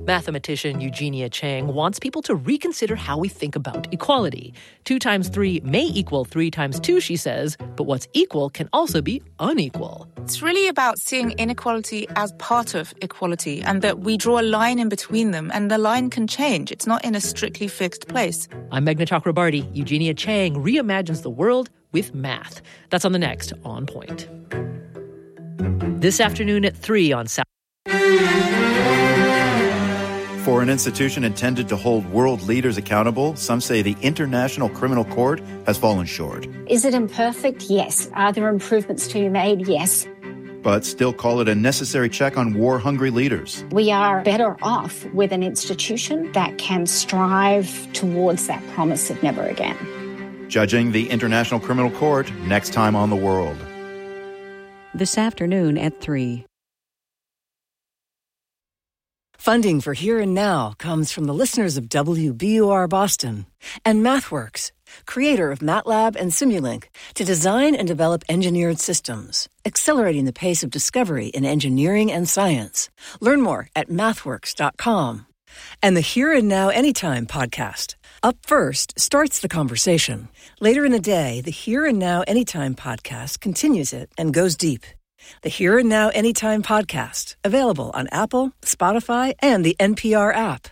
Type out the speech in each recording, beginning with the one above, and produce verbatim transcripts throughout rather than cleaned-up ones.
Mathematician Eugenia Chang wants people to reconsider how we think about equality. Two times three may equal three times two, she says, but what's equal can also be unequal. It's really about seeing inequality as part of equality and that we draw a line in between them and the line can change. It's not in a strictly fixed place. I'm Meghna Chakrabarty. Eugenia Chang reimagines the world with math. That's on the next On Point. This afternoon at three on South. For an institution intended to hold world leaders accountable, some say the International Criminal Court has fallen short. Is it imperfect? Yes. Are there improvements to be made? Yes. But still call it a necessary check on war-hungry leaders. We are better off with an institution that can strive towards that promise of never again. Judging the International Criminal Court next time on The World. This afternoon at three. Funding for Here and Now comes from the listeners of W B U R Boston and MathWorks, creator of MATLAB and Simulink, to design and develop engineered systems, accelerating the pace of discovery in engineering and science. Learn more at mathworks dot com. And the Here and Now Anytime podcast. Up First starts the conversation. Later in the day, the Here and Now Anytime podcast continues it and goes deep. The Here and Now Anytime podcast, available on Apple, Spotify, and the N P R app.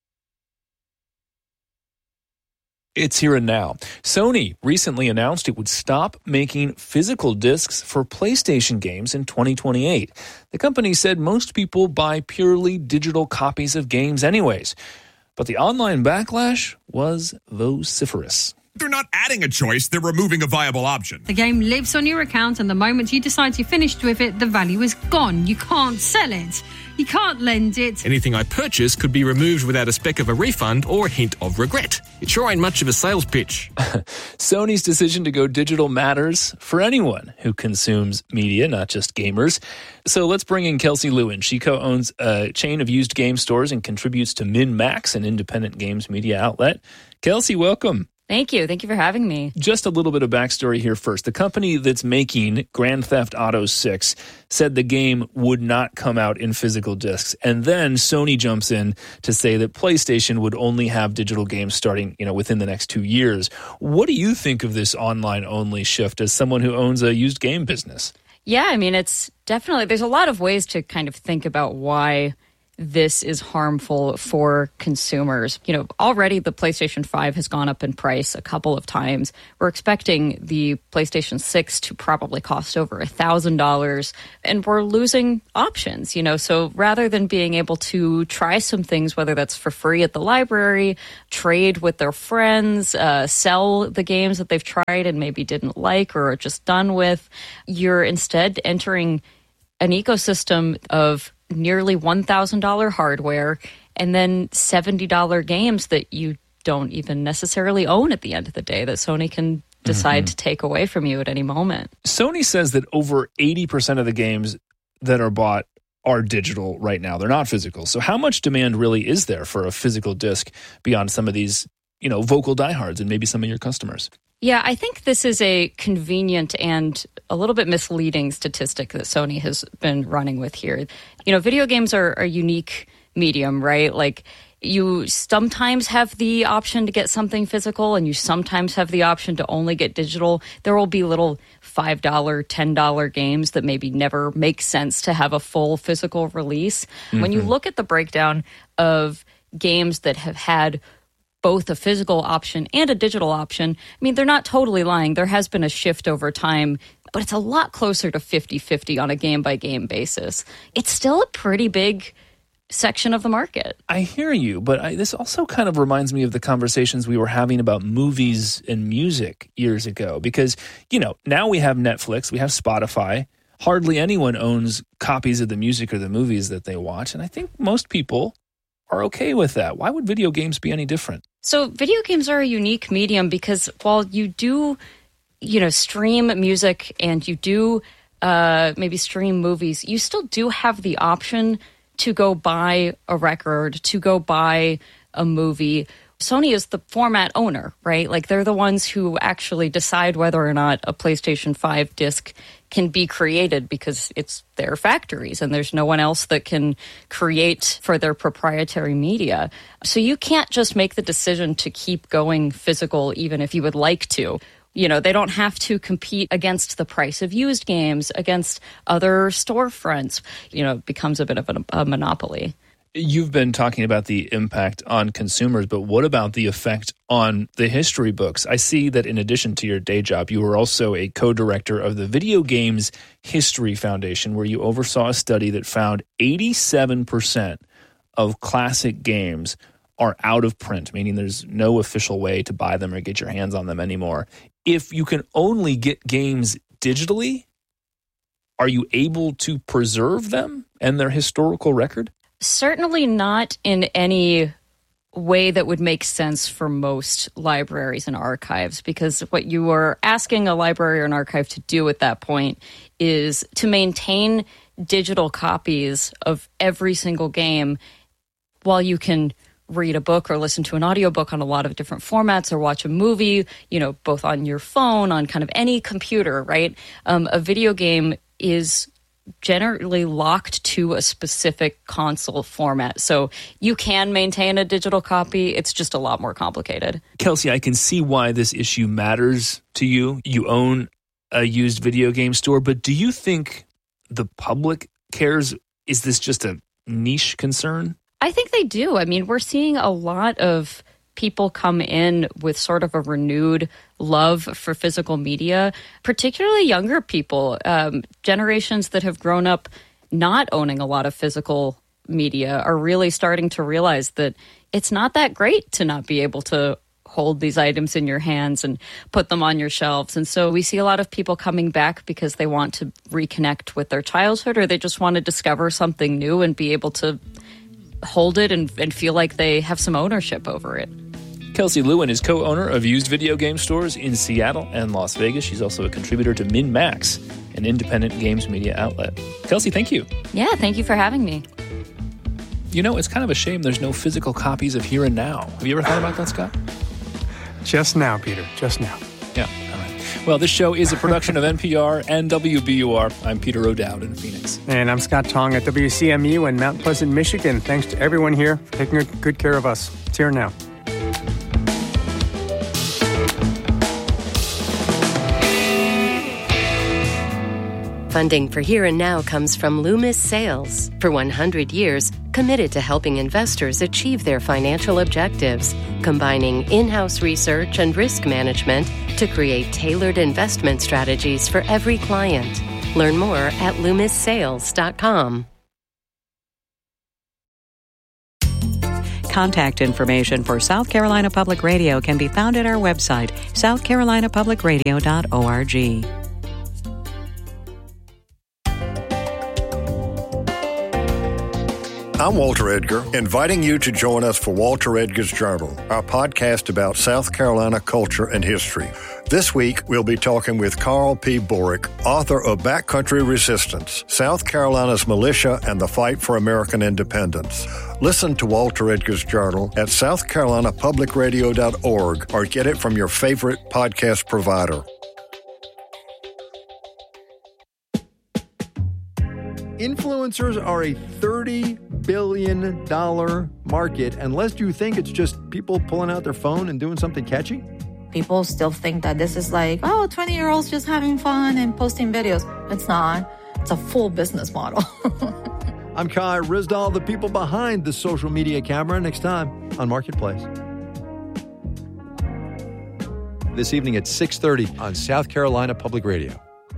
It's Here and Now. Sony recently announced it would stop making physical discs for PlayStation games in twenty twenty-eight. The company said most people buy purely digital copies of games anyways. But the online backlash was vociferous. They're not adding a choice, they're removing a viable option. The game lives on your account, and the moment you decide you're finished with it, the value is gone. You can't sell it. You can't lend it. Anything I purchase could be removed without a speck of a refund or a hint of regret. It sure ain't much of a sales pitch. Sony's decision to go digital matters for anyone who consumes media, not just gamers. So let's bring in Kelsey Lewin. She co-owns a chain of used game stores and contributes to MinMax, an independent games media outlet. Kelsey, welcome. Thank you. Thank you for having me. Just a little bit of backstory here first. The company that's making Grand Theft Auto six said the game would not come out in physical discs. And then Sony jumps in to say that PlayStation would only have digital games starting, you know, within the next two years. What do you think of this online-only shift as someone who owns a used game business? Yeah, I mean, it's definitely, there's a lot of ways to kind of think about why this is harmful for consumers. You know, already the PlayStation five has gone up in price a couple of times. We're expecting the PlayStation six to probably cost over one thousand dollars, and we're losing options, you know. So rather than being able to try some things, whether that's for free at the library, trade with their friends, uh, sell the games that they've tried and maybe didn't like or are just done with, you're instead entering an ecosystem of nearly one thousand dollars hardware and then seventy dollars games that you don't even necessarily own at the end of the day that Sony can decide mm-hmm. to take away from you at any moment. Sony says that over eighty percent of the games that are bought are digital right now. They're not physical. So how much demand really is there for a physical disc beyond some of these, you know, vocal diehards and maybe some of your customers? Yeah, I think this is a convenient and a little bit misleading statistic that Sony has been running with here. You know, video games are a unique medium, right? Like, you sometimes have the option to get something physical and you sometimes have the option to only get digital. There will be little five dollars, ten dollars games that maybe never make sense to have a full physical release. Mm-hmm. When you look at the breakdown of games that have had both a physical option and a digital option, I mean, they're not totally lying. There has been a shift over time, but it's a lot closer to fifty-fifty on a game-by-game basis. It's still a pretty big section of the market. I hear you, but I, this also kind of reminds me of the conversations we were having about movies and music years ago. Because, you know, now we have Netflix, we have Spotify. Hardly anyone owns copies of the music or the movies that they watch. And I think most people are okay with that. Why would video games be any different? So video games are a unique medium because while you do, you know, stream music and you do uh, maybe stream movies, you still do have the option to go buy a record, to go buy a movie. Sony is the format owner, right? Like, they're the ones who actually decide whether or not a PlayStation five disc can be created because it's their factories and there's no one else that can create for their proprietary media. So you can't just make the decision to keep going physical even if you would like to. You know, they don't have to compete against the price of used games, against other storefronts. You know, it becomes a bit of a, a monopoly. You've been talking about the impact on consumers, but what about the effect on the history books? I see that in addition to your day job, you were also a co-director of the Video Games History Foundation, where you oversaw a study that found eighty-seven percent of classic games are out of print, meaning there's no official way to buy them or get your hands on them anymore. If you can only get games digitally, are you able to preserve them and their historical record? Certainly not in any way that would make sense for most libraries and archives, because what you are asking a library or an archive to do at that point is to maintain digital copies of every single game while you can read a book or listen to an audiobook on a lot of different formats or watch a movie, you know, both on your phone, on kind of any computer, right? Um, a video game is generally locked to a specific console format. So you can maintain a digital copy. It's just a lot more complicated. Kelsey, I can see why this issue matters to you. You own a used video game store, but do you think the public cares? Is this just a niche concern? I think they do. I mean, we're seeing a lot of people come in with sort of a renewed love for physical media, particularly younger people, um, generations that have grown up not owning a lot of physical media are really starting to realize that it's not that great to not be able to hold these items in your hands and put them on your shelves. And so we see a lot of people coming back because they want to reconnect with their childhood, or they just want to discover something new and be able to hold it and, and feel like they have some ownership over it. Kelsey Lewin is co-owner of used video game stores in Seattle and Las Vegas. She's also a contributor to MinMax, an independent games media outlet. Kelsey, thank you. Yeah, thank you for having me. You know, it's kind of a shame there's no physical copies of Here and Now. Have you ever thought about that, Scott? Just now, Peter, just now. Yeah, all right. Well, this show is a production of N P R and W B U R. I'm Peter O'Dowd in Phoenix. And I'm Scott Tong at W C M U in Mount Pleasant, Michigan. Thanks to everyone here for taking good care of us. It's Here and Now. Funding for Here and Now comes from Loomis Sales. For one hundred years, committed to helping investors achieve their financial objectives, combining in-house research and risk management to create tailored investment strategies for every client. Learn more at loomis sales dot com. Contact information for South Carolina Public Radio can be found at our website, south carolina public radio dot org. I'm Walter Edgar, inviting you to join us for Walter Edgar's Journal, our podcast about South Carolina culture and history. This week, we'll be talking with Carl P. Borick, author of Backcountry Resistance, South Carolina's Militia and the Fight for American Independence. Listen to Walter Edgar's Journal at south carolina public radio dot org or get it from your favorite podcast provider. Influencers are a thirty billion dollars market, unless you think it's just people pulling out their phone and doing something catchy. People still think that this is like, oh, twenty-year-olds just having fun and posting videos. It's not. It's a full business model. I'm Kai Rizdal, the people behind the social media camera, next time on Marketplace. This evening at six thirty on South Carolina Public Radio.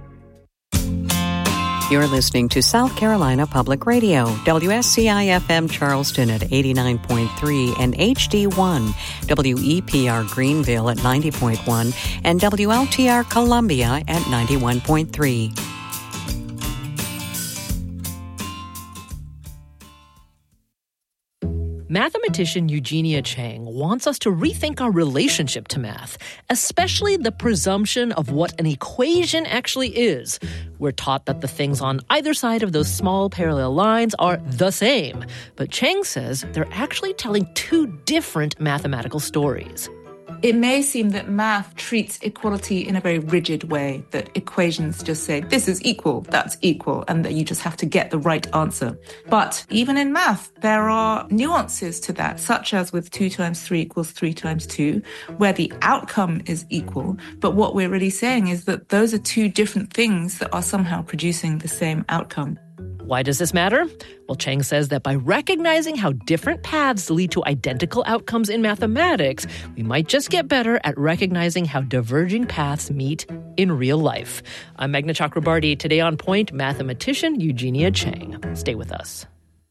You're listening to South Carolina Public Radio, W S C I F M Charleston at eighty-nine point three and H D one, W E P R Greenville at ninety point one, and W L T R Columbia at ninety-one point three. Mathematician Eugenia Chang wants us to rethink our relationship to math, especially the presumption of what an equation actually is. We're taught that the things on either side of those small parallel lines are the same, but Chang says they're actually telling two different mathematical stories. It may seem that math treats equality in a very rigid way, that equations just say, this is equal, that's equal, and that you just have to get the right answer. But even in math, there are nuances to that, such as with two times three equals three times two, where the outcome is equal. But what we're really saying is that those are two different things that are somehow producing the same outcome. Why does this matter? Well, Chang says that by recognizing how different paths lead to identical outcomes in mathematics, we might just get better at recognizing how diverging paths meet in real life. I'm Meghna Chakrabarty. Today on Point, mathematician Eugenia Chang. Stay with us.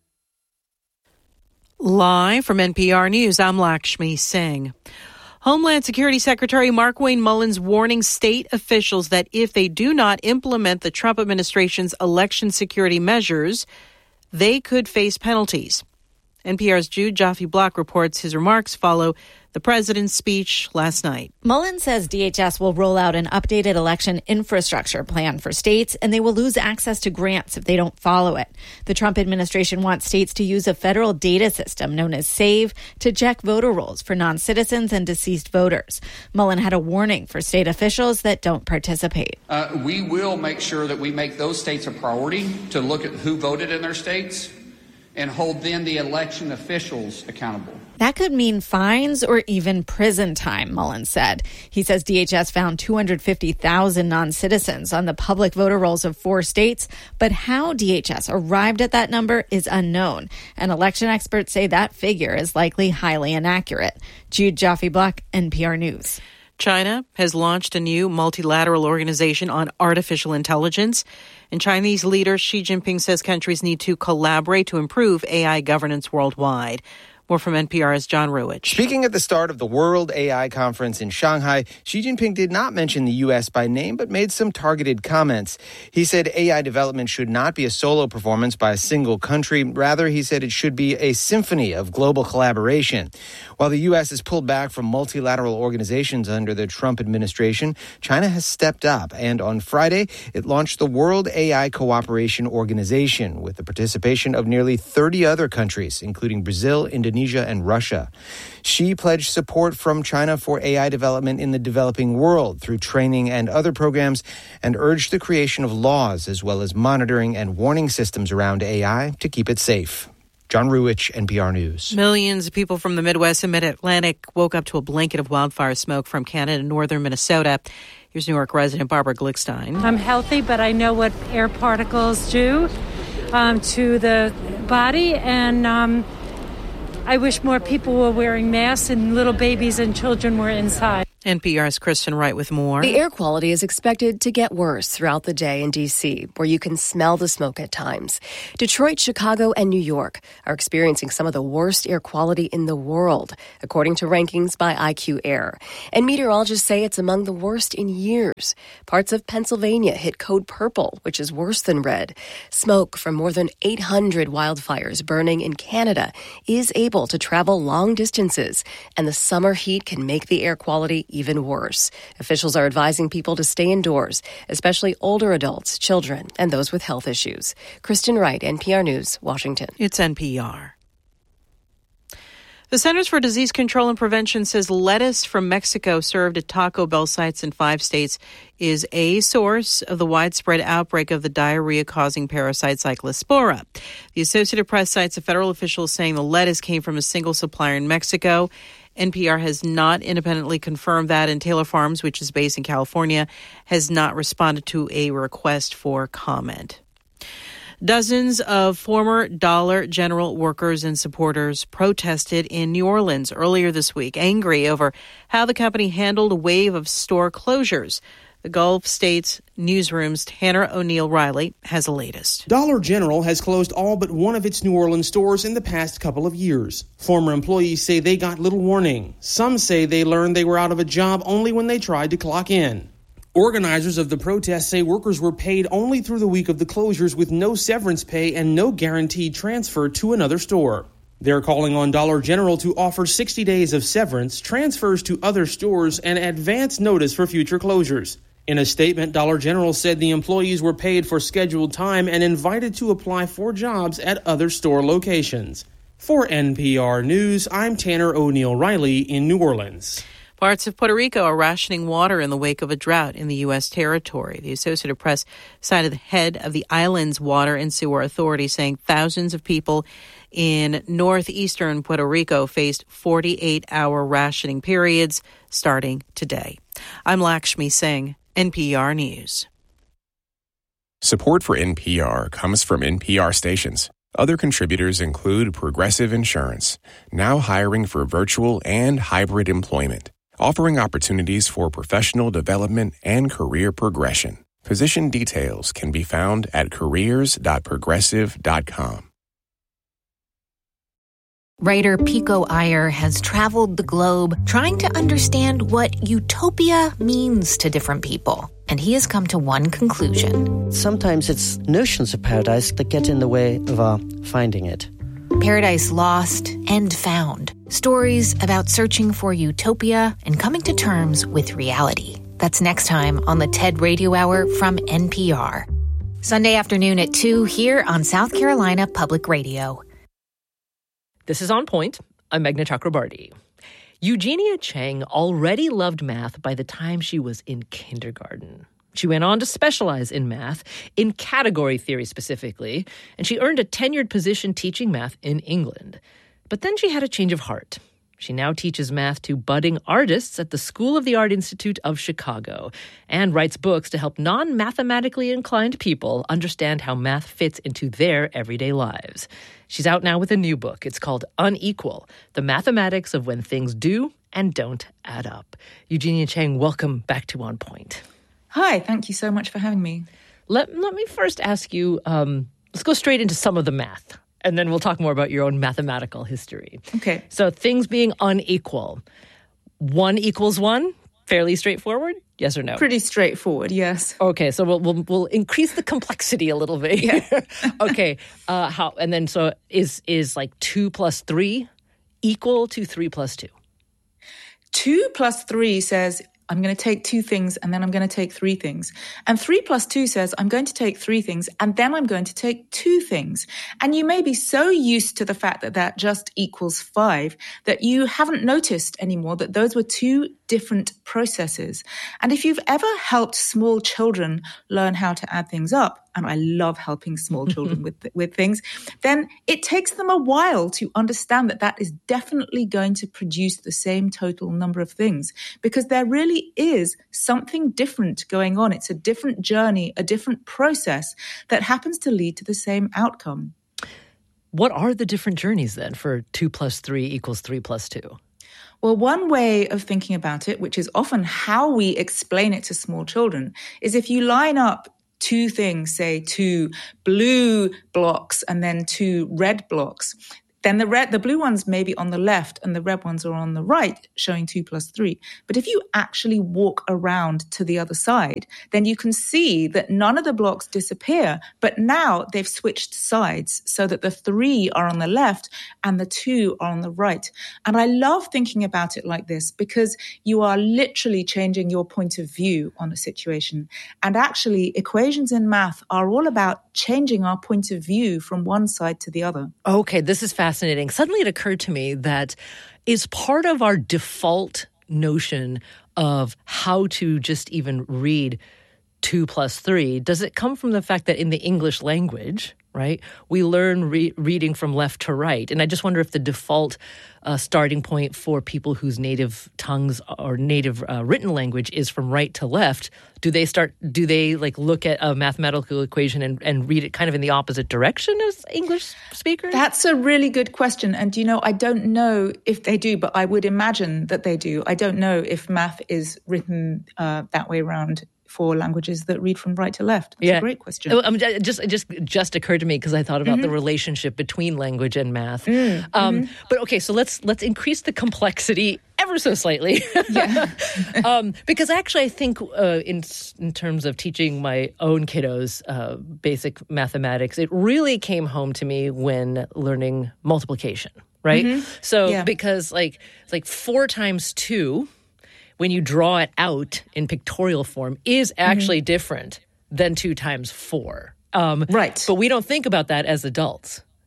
Live from N P R News, I'm Lakshmi Singh. Homeland Security Secretary Markwayne Mullins warning state officials that if they do not implement the Trump administration's election security measures, they could face penalties. N P R's Jude Joffe-Block reports his remarks follow the president's speech last night. Mullins says D H S will roll out an updated election infrastructure plan for states, and they will lose access to grants if they don't follow it. The Trump administration wants states to use a federal data system known as SAVE to check voter rolls for non-citizens and deceased voters. Mullins had a warning for state officials that don't participate. Uh, we will make sure that we make those states a priority to look at who voted in their states and hold then the election officials accountable. That could mean fines or even prison time, Mullins said. He says D H S found two hundred fifty thousand non-citizens on the public voter rolls of four states, but how D H S arrived at that number is unknown, and election experts say that figure is likely highly inaccurate. Jude Joffe-Block, N P R News. China has launched a new multilateral organization on artificial intelligence. And Chinese leader Xi Jinping says countries need to collaborate to improve A I governance worldwide. More from N P R's John Ruwitch. Speaking at the start of the World A I Conference in Shanghai, Xi Jinping did not mention the U S by name, but made some targeted comments. He said A I development should not be a solo performance by a single country. Rather, he said it should be a symphony of global collaboration. While the U S has pulled back from multilateral organizations under the Trump administration, China has stepped up. And on Friday, it launched the World A I Cooperation Organization with the participation of nearly thirty other countries, including Brazil, Indonesia, and Russia. Xi pledged support from China for A I development in the developing world through training and other programs, and urged the creation of laws as well as monitoring and warning systems around A I to keep it safe. John Ruwitch, N P R News. Millions of people from the Midwest and Mid-Atlantic woke up to a blanket of wildfire smoke from Canada and northern Minnesota. Here's New York resident Barbara Glickstein. I'm healthy, but I know what air particles do um, to the body, and um, I wish more people were wearing masks and little babies and children were inside. N P R's Kristen Wright with more. The air quality is expected to get worse throughout the day in D C, where you can smell the smoke at times. Detroit, Chicago, and New York are experiencing some of the worst air quality in the world, according to rankings by I Q Air. And meteorologists say it's among the worst in years. Parts of Pennsylvania hit code purple, which is worse than red. Smoke from more than eight hundred wildfires burning in Canada is able to travel long distances, and the summer heat can make the air quality even worse. Officials are advising people to stay indoors, especially older adults, children, and those with health issues. Kristen Wright, N P R News, Washington. It's N P R. The Centers for Disease Control and Prevention says lettuce from Mexico served at Taco Bell sites in five states is a source of the widespread outbreak of the diarrhea-causing parasite Cyclospora. The Associated Press cites a federal official saying the lettuce came from a single supplier in Mexico. N P R has not independently confirmed that, and Taylor Farms, which is based in California, has not responded to a request for comment. Dozens of former Dollar General workers and supporters protested in New Orleans earlier this week, angry over how the company handled a wave of store closures. The Gulf States Newsroom's Tanner O'Neill Riley has the latest. Dollar General has closed all but one of its New Orleans stores in the past couple of years. Former employees say they got little warning. Some say they learned they were out of a job only when they tried to clock in. Organizers of the protest say workers were paid only through the week of the closures with no severance pay and no guaranteed transfer to another store. They're calling on Dollar General to offer sixty days of severance, transfers to other stores, and advance notice for future closures. In a statement, Dollar General said the employees were paid for scheduled time and invited to apply for jobs at other store locations. For N P R News, I'm Tanner O'Neill Riley in New Orleans. Parts of Puerto Rico are rationing water in the wake of a drought in the U S territory. The Associated Press cited the head of the island's water and sewer authority saying thousands of people in northeastern Puerto Rico faced forty-eight hour rationing periods starting today. I'm Lakshmi Singh, N P R News. Support for N P R comes from N P R stations. Other contributors include Progressive Insurance, now hiring for virtual and hybrid employment, offering opportunities for professional development and career progression. Position details can be found at careers dot progressive dot com. Writer Pico Iyer has traveled the globe trying to understand what utopia means to different people. And he has come to one conclusion. Sometimes it's notions of paradise that get in the way of our finding it. Paradise Lost and Found. Stories about searching for utopia and coming to terms with reality. That's next time on the TED Radio Hour from N P R. Sunday afternoon at two here on South Carolina Public Radio. This is On Point. I'm Meghna Chakrabarti. Eugenia Chang already loved math by the time she was in kindergarten. She went on to specialize in math, in category theory specifically, and she earned a tenured position teaching math in England. But then she had a change of heart. She now teaches math to budding artists at the School of the Art Institute of Chicago and writes books to help non-mathematically inclined people understand how math fits into their everyday lives. She's out now with a new book. It's called Unequal, The Mathematics of When Things Do and Don't Add Up. Eugenia Chang, welcome back to On Point. Hi, thank you so much for having me. Let, let me first ask you, um, let's go straight into some of the math. And then we'll talk more about your own mathematical history. Okay. So things being unequal. One equals one? Fairly straightforward? Yes or no? Pretty straightforward, yes. Okay, so we'll we'll, we'll increase the complexity a little bit here. Yeah. Okay. Uh, how? And then so is is like two plus three equal to three plus two? Two plus three says I'm going to take two things and then I'm going to take three things. And three plus two says I'm going to take three things and then I'm going to take two things. And you may be so used to the fact that that just equals five that you haven't noticed anymore that those were two different processes. And if you've ever helped small children learn how to add things up, and I love helping small children with with things, then it takes them a while to understand that that is definitely going to produce the same total number of things, because there really is something different going on. It's a different journey, a different process that happens to lead to the same outcome. What are the different journeys then for two plus three equals three plus two? Well, one way of thinking about it, which is often how we explain it to small children, is if you line up two things, say two blue blocks and then two red blocks, then the red, the blue ones may be on the left and the red ones are on the right, showing two plus three. But if you actually walk around to the other side, then you can see that none of the blocks disappear, but now they've switched sides so that the three are on the left and the two are on the right. And I love thinking about it like this because you are literally changing your point of view on a situation. And actually, equations in math are all about changing our point of view from one side to the other. Okay, this is fascinating. Fascinating. Suddenly it occurred to me that is part of our default notion of how to just even read two plus three, does it come from the fact that in the English language, right, we learn re- reading from left to right? And I just wonder if the default uh, starting point for people whose native tongues or native uh, written language is from right to left, do they start, do they like look at a mathematical equation and, and read it kind of in the opposite direction as English speakers? That's a really good question. And, you know, I don't know if they do, but I would imagine that they do. I don't know if math is written uh, that way around for languages that read from right to left. That's yeah. a great question. Um, just, it just, just occurred to me because I thought about mm-hmm. the relationship between language and math. Mm, um, mm-hmm. But okay, so let's let's increase the complexity ever so slightly. Yeah. um, because actually I think uh, in, in terms of teaching my own kiddos uh, basic mathematics, it really came home to me when learning multiplication, right? Mm-hmm. So yeah. because like like four times two, when you draw it out in pictorial form, is actually mm-hmm. different than two times four. Um, right. But we don't think about that as adults.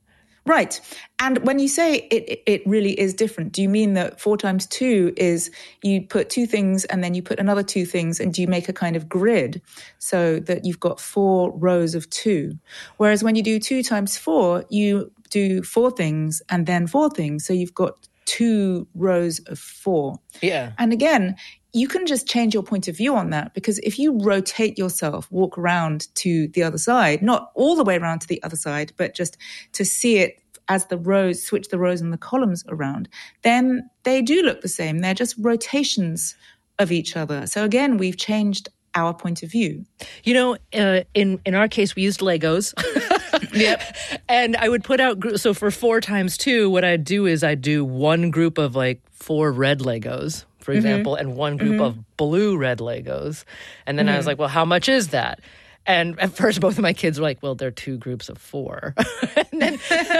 Right. And when you say it, it really is different, do you mean that four times two is you put two things and then you put another two things and do you make a kind of grid so that you've got four rows of two? Whereas when you do two times four, you do four things and then four things. So you've got two rows of four. Yeah. And again, you can just change your point of view on that, because if you rotate yourself, walk around to the other side, not all the way around to the other side, but just to see it as the rows, switch the rows and the columns around, then they do look the same. They're just rotations of each other. So again, we've changed our point of view. You know, uh, in, in our case, we used Legos. Yep. And I would put out, gr- so for four times two, what I'd do is I'd do one group of like four red Legos, for example, mm-hmm. and one group mm-hmm. of blue red Legos. And then mm-hmm. I was like, well, how much is that? And at first, both of my kids were like, well, they're two groups of four. and, then,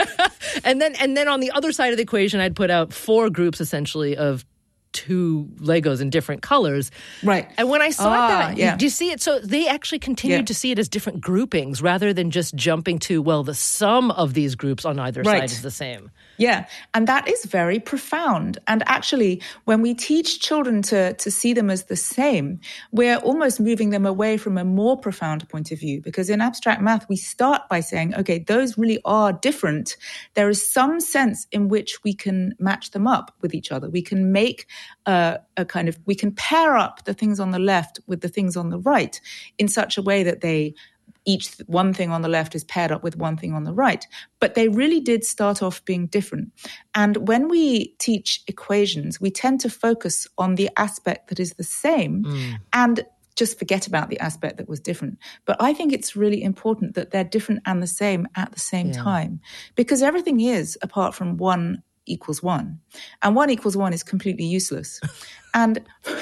and then and then on the other side of the equation, I'd put out four groups essentially of two Legos in different colors. Right. And when I saw ah, that, yeah. do you see it? So they actually continued yeah. to see it as different groupings rather than just jumping to, well, the sum of these groups on either right. side is the same. Yeah. And that is very profound. And actually, when we teach children to, to see them as the same, we're almost moving them away from a more profound point of view. Because in abstract math, we start by saying, okay, those really are different. There is some sense in which we can match them up with each other. We can make Uh, a kind of, we can pair up the things on the left with the things on the right in such a way that they, each one thing on the left is paired up with one thing on the right. But they really did start off being different. And when we teach equations, we tend to focus on the aspect that is the same mm. and just forget about the aspect that was different. But I think it's really important that they're different and the same at the same yeah. time, because everything is, apart from one equals one. And one equals one is completely useless. And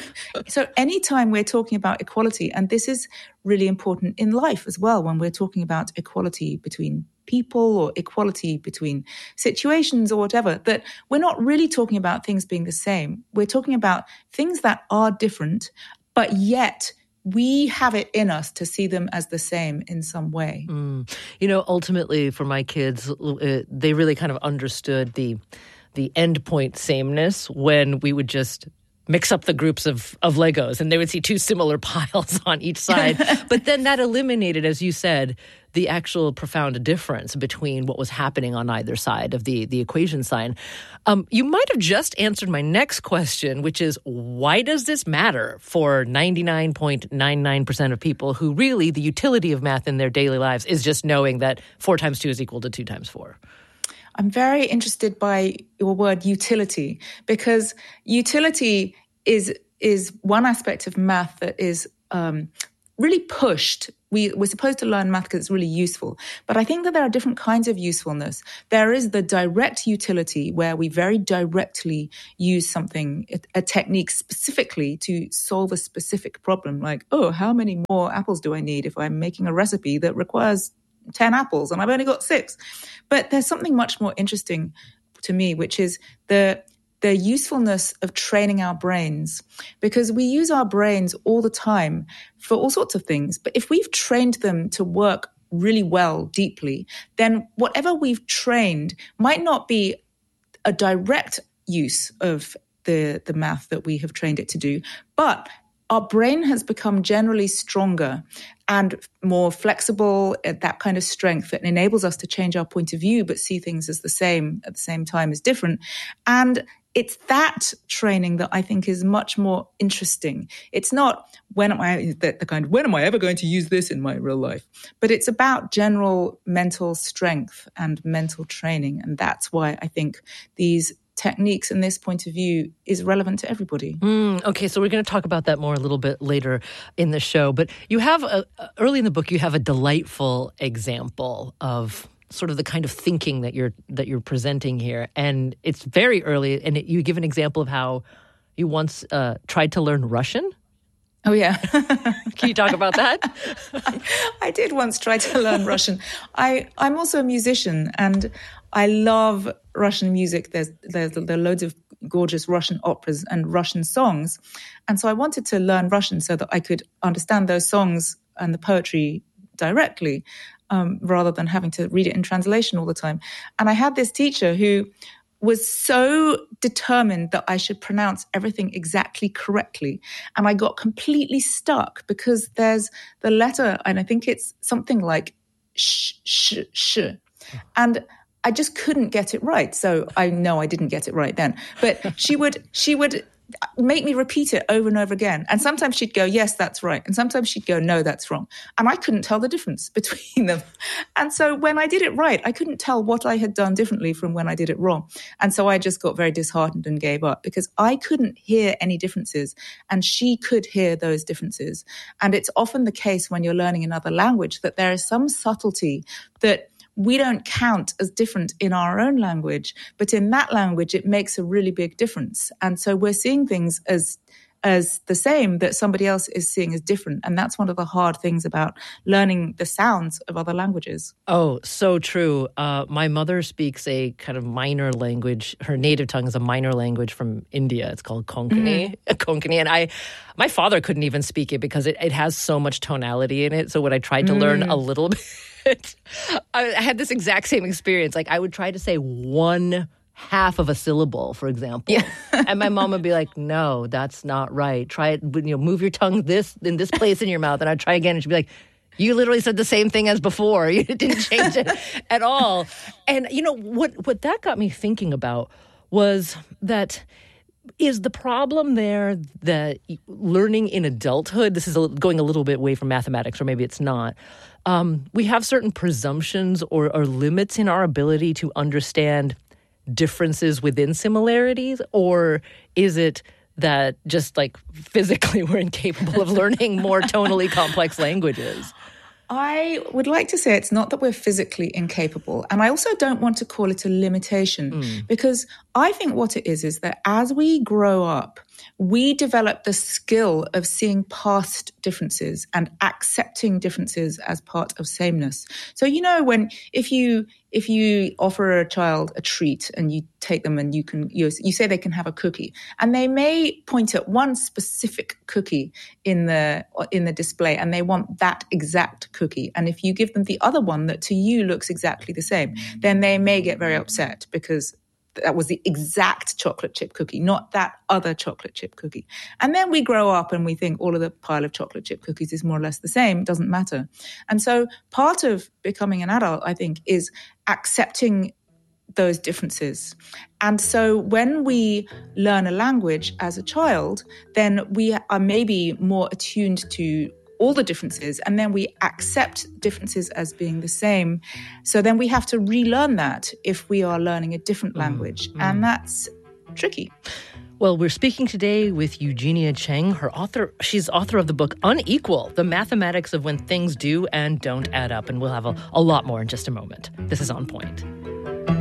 so anytime we're talking about equality, and this is really important in life as well, when we're talking about equality between people or equality between situations or whatever, that we're not really talking about things being the same. We're talking about things that are different, but yet we have it in us to see them as the same in some way. Mm. You know, ultimately for my kids, uh, they really kind of understood the the endpoint sameness when we would just mix up the groups of, of Legos and they would see two similar piles on each side. But then that eliminated, as you said, the actual profound difference between what was happening on either side of the, the equation sign. Um, you might have just answered my next question, which is, why does this matter for ninety-nine point nine nine percent of people who really, the utility of math in their daily lives is just knowing that four times two is equal to two times four? I'm very interested by your word utility, because utility is is one aspect of math that is um, really pushed. We, we're supposed to learn math because it's really useful. But I think that there are different kinds of usefulness. There is the direct utility, where we very directly use something, a, a technique specifically to solve a specific problem. Like, oh, how many more apples do I need if I'm making a recipe that requires ten apples and I've only got six? But there's something much more interesting to me, which is the the usefulness of training our brains, because we use our brains all the time for all sorts of things. But if we've trained them to work really well, deeply, then whatever we've trained might not be a direct use of the, the math that we have trained it to do, but our brain has become generally stronger and more flexible at that kind of strength that enables us to change our point of view, but see things as the same at the same time as different. And it's that training that I think is much more interesting. It's not when am I the, the kind of when am I ever going to use this in my real life, but it's about general mental strength and mental training, and that's why I think these techniques and this point of view is relevant to everybody. Mm, okay, so we're going to talk about that more a little bit later in the show. But you have a, early in the book, you have a delightful example of sort of the kind of thinking that you're that you're presenting here, and it's very early. And it, you give an example of how you once uh, tried to learn Russian. Oh, yeah. Can you talk about that? I, I did once try to learn Russian. I, I'm also a musician, and I love Russian music. There's, there's there are loads of gorgeous Russian operas and Russian songs. And so I wanted to learn Russian so that I could understand those songs and the poetry directly. um, rather than having to read it in translation all the time. And I had this teacher who was so determined that I should pronounce everything exactly correctly. And I got completely stuck because there's the letter, and I think it's something like sh, sh, sh. And I just couldn't get it right. So I know I didn't get it right then. But she would, she would make me repeat it over and over again. And sometimes she'd go, yes, that's right. And sometimes she'd go, no, that's wrong. And I couldn't tell the difference between them. And so when I did it right, I couldn't tell what I had done differently from when I did it wrong. And so I just got very disheartened and gave up because I couldn't hear any differences and she could hear those differences. And it's often the case when you're learning another language that there is some subtlety that we don't count as different in our own language, but in that language, it makes a really big difference. And so we're seeing things as as the same that somebody else is seeing as different. And that's one of the hard things about learning the sounds of other languages. Oh, so true. Uh, my mother speaks a kind of minor language. Her native tongue is a minor language from India. It's called Konkani. Mm-hmm. Konkani. And I, my father couldn't even speak it because it, it has so much tonality in it. So when I tried to mm. learn a little bit, I had this exact same experience. Like I would try to say one half of a syllable, for example. Yeah. And my mom would be like, no, that's not right. Try it, you know, move your tongue this in this place in your mouth. And I'd try again and she'd be like, you literally said the same thing as before. You didn't change it at all. And, you know, what, what that got me thinking about was that is the problem there that learning in adulthood, this is a, going a little bit away from mathematics, or maybe it's not, um, we have certain presumptions or, or limits in our ability to understand differences within similarities? Or is it that just like physically we're incapable of learning more tonally complex languages? I would like to say it's not that we're physically incapable. And I also don't want to call it a limitation mm. because I think what it is is that as we grow up, we develop the skill of seeing past differences and accepting differences as part of sameness. So, you know, when if you if you offer a child a treat and you take them and you can you, you say they can have a cookie, and they may point at one specific cookie in the in the display and they want that exact cookie. And if you give them the other one that to you looks exactly the same, then they may get very upset because that was the exact chocolate chip cookie, not that other chocolate chip cookie. And then we grow up and we think all of the pile of chocolate chip cookies is more or less the same. It doesn't matter. And so part of becoming an adult, I think, is accepting those differences. And so when we learn a language as a child, then we are maybe more attuned to all the differences, and then we accept differences as being the same. So then we have to relearn that if we are learning a different language, mm, mm. and that's tricky. Well, we're speaking today with Eugenia Cheng, her author. She's author of the book Unequal, The Mathematics of When Things Do and Don't Add Up, and we'll have a, a lot more in just a moment. This is On Point.